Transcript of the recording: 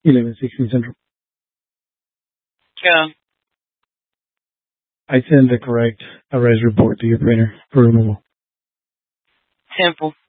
11:16 Central. Yeah. I send the correct arrest report to your printer for removal. Simple.